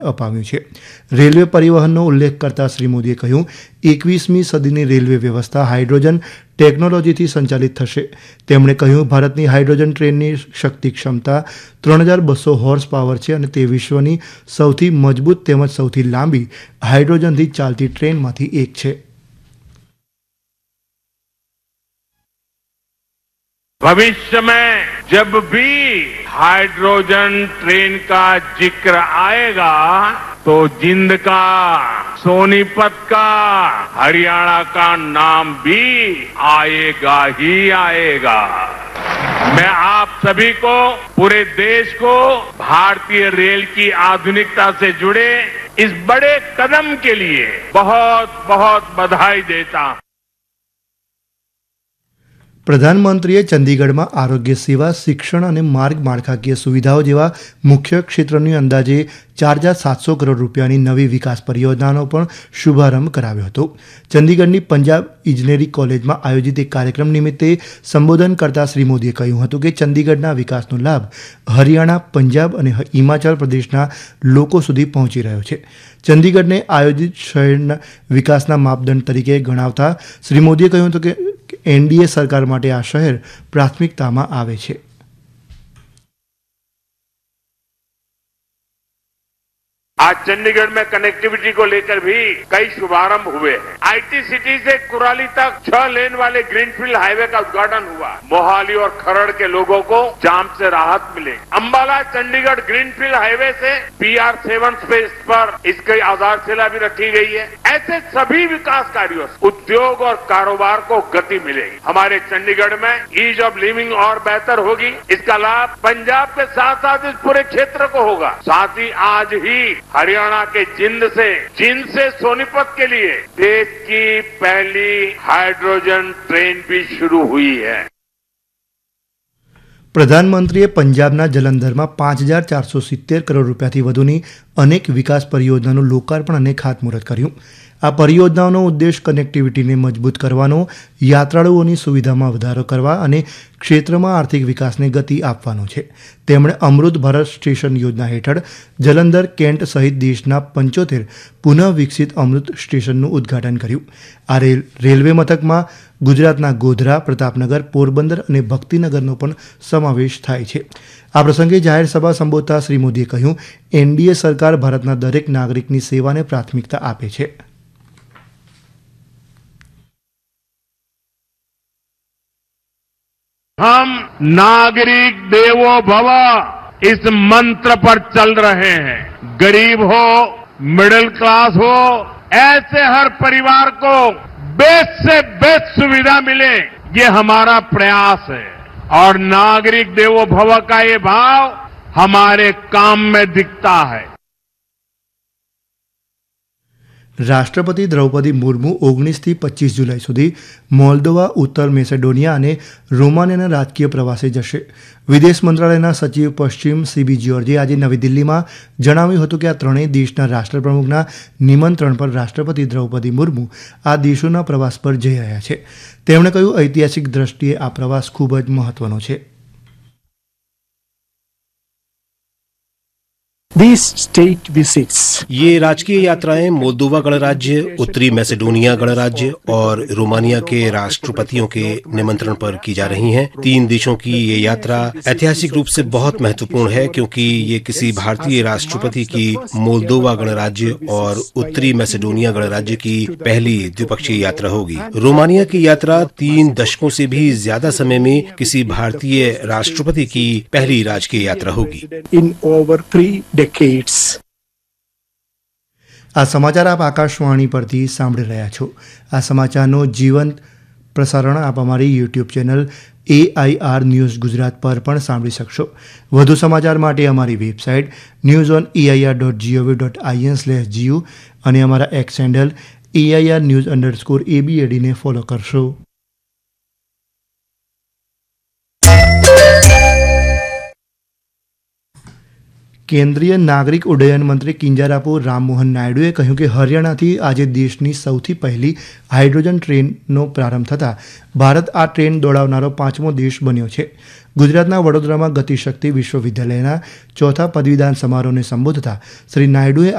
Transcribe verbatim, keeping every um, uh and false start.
અપાવ્યું છે. રેલવે પરિવહનનો ઉલ્લેખ કરતા શ્રી મોદીએ કહ્યું, એકવીસમી સદીની રેલવે વ્યવસ્થા હાઇડ્રોજન ટેકનોલોજીથી સંચાલિત થશે. તેમણે કહ્યું, ભારતની હાઇડ્રોજન ટ્રેનની શક્તિ ક્ષમતા ત્રણ હજાર બસો હોર્સ પાવર છે અને તે વિશ્વની સૌથી મજબૂત તેમજ સૌથી લાંબી હાઇડ્રોજનથી ચાલતી ટ્રેનમાંથી એક છે. भविष्य में जब भी हाइड्रोजन ट्रेन का जिक्र आएगा तो जिंद का, सोनीपत का, हरियाणा का नाम भी आएगा ही आएगा. मैं आप सभी को, पूरे देश को भारतीय रेल की आधुनिकता से जुड़े इस बड़े कदम के लिए बहुत बहुत बधाई देता हूं. પ્રધાનમંત્રીએ ચંદીગઢમાં આરોગ્ય સેવા, શિક્ષણ અને માર્ગ માળખાકીય સુવિધાઓ જેવા મુખ્ય ક્ષેત્રોની અંદાજે ચાર હજાર સાતસો કરોડ રૂપિયાની નવી વિકાસ પરિયોજનાનો પણ શુભારંભ કરાવ્યો હતો. ચંદીગઢની પંજાબ ઇજનેરી કોલેજમાં આયોજિત એક કાર્યક્રમ નિમિત્તે સંબોધન કરતા શ્રી મોદીએ કહ્યું હતું કે ચંદીગઢના વિકાસનો લાભ હરિયાણા, પંજાબ અને હિમાચલ પ્રદેશના લોકો સુધી પહોંચી રહ્યો છે. ચંદીગઢને આયોજિત શહેરના વિકાસના માપદંડ તરીકે ગણાવતા શ્રી મોદીએ કહ્યું હતું કે એનડીએ સરકાર માટે આ શહેર પ્રાથમિકતામાં આવે છે. आज चंडीगढ़ में कनेक्टिविटी को लेकर भी कई शुभारंभ हुए हैं. आईटी सिटी से कुराली तक छह लेन वाले ग्रीनफील्ड हाईवे का उद्घाटन हुआ. मोहाली और खरड़ के लोगों को जाम से राहत मिलेगी. अंबाला चंडीगढ़ ग्रीनफील्ड हाईवे से पीआर सेवन स्पेस पर इसकी आधारशिला भी रखी गई है. ऐसे सभी विकास कार्यों से उद्योग और कारोबार को गति मिलेगी. हमारे चंडीगढ़ में ईज ऑफ लिविंग और बेहतर होगी. इसका लाभ पंजाब के साथ साथ इस पूरे क्षेत्र को होगा. साथ ही आज ही हरियाणा के जिंद से जिंद से सोनीपत के लिए देश की पहली हाइड्रोजन ट्रेन भी शुरू हुई है. પ્રધાનમંત્રીએ પંજાબના જલંધરમાં પાંચ હજાર ચારસો સિત્તેર કરોડ રૂપિયાથી વધુની અનેક વિકાસ પરિયોજનાનું લોકાર્પણ અને ખાતમુહૂર્ત કર્યું. આ પરિયોજનાઓનો ઉદ્દેશ કનેક્ટિવિટીને મજબૂત કરવાનો, યાત્રાળુઓની સુવિધામાં વધારો કરવા અને ક્ષેત્રમાં આર્થિક વિકાસને ગતિ આપવાનો છે. તેમણે અમૃત ભારત સ્ટેશન યોજના હેઠળ જલંધર, કેન્ટ સહિત દેશના પંચોતેર પુનઃ વિકસિત અમૃત સ્ટેશનનું ઉદ્ઘાટન કર્યું. આ રેલ રેલવે મથકમાં ગુજરાતના ગોધરા, પ્રતાપનગર, પોરબંદર અને ભક્તિનગરનો પણ સમાવેશ થાય છે. આ પ્રસંગે જાહેર સભા સંબોધતા શ્રી મોદીએ કહ્યું, એનડીએ સરકાર ભારતના દરેક નાગરિકની સેવાને પ્રાથમિકતા આપે છે. हम नागरिक देवो भव इस मंत्र पर चल रहे हैं. गरीब हो, मिडिल क्लास हो, ऐसे हर परिवार को बेस्ट से बेस्ट सुविधा मिले, ये हमारा प्रयास है. और नागरिक देवो भव का ये भाव हमारे काम में दिखता है. રાષ્ટ્રપતિ દ્રૌપદી મુર્મુ ઓગણીસથી પચીસ જુલાઈ સુધી મોલ્દોવા, ઉત્તર મેસેડોનિયા અને રોમાનિયાના રાજકીય પ્રવાસે જશે. વિદેશ મંત્રાલયના સચિવ પશ્ચિમ સીબી જ્યોર્જે આજે નવી દિલ્હીમાં જણાવ્યું હતું કે આ ત્રણેય દેશના રાષ્ટ્રપ્રમુખના નિમંત્રણ પર રાષ્ટ્રપતિ દ્રૌપદી મુર્મુ આ દેશોના પ્રવાસ પર જઈ રહ્યા છે. તેમણે કહ્યું, ઐતિહાસિક દ્રષ્ટિએ આ પ્રવાસ ખૂબ જ મહત્વનો છે. These state visits. ये राजकीय यात्राएं मोल्दोवा गणराज्य, उत्तरी मैसेडोनिया गणराज्य और रोमानिया के राष्ट्रपतियों के निमंत्रण पर की जा रही हैं. तीन देशों की ये यात्रा ऐतिहासिक रूप से बहुत महत्वपूर्ण है क्योंकि ये किसी भारतीय राष्ट्रपति की मोल्दोवा गणराज्य और उत्तरी मैसेडोनिया गणराज्य की पहली द्विपक्षीय यात्रा होगी. रोमानिया की यात्रा तीन दशकों से भी ज्यादा समय में किसी भारतीय राष्ट्रपति की पहली राजकीय यात्रा होगी. In over three decades. આ સમાચાર આપ આકાશવાણી પરથી સાંભળી રહ્યા છો. આ સમાચારનો જીવંત પ્રસારણ આપ અમારી YouTube channel AIR news Gujarat પર પણ સાંભળી શકશો. વધુ સમાચાર માટે અમારી website news on AIR dot GOV dot IN slash GU અને અમારા x handle AIR news underscore એબીએડીને follow કરશો. કેન્દ્રીય નાગરિક ઉડ્ડયન મંત્રી કિંજારાપુ રામમોહન નાયડુએ કહ્યું કે હરિયાણાથી આજે દેશની સૌથી પહેલી હાઇડ્રોજન ટ્રેનનો પ્રારંભ થતાં ભારત આ ટ્રેન દોડાવનારો પાંચમો દેશ બન્યો છે. ગુજરાતના વડોદરામાં ગતિશક્તિ વિશ્વવિદ્યાલયના ચોથા પદવીદાન સમારોહને સંબોધતા શ્રી નાયડુએ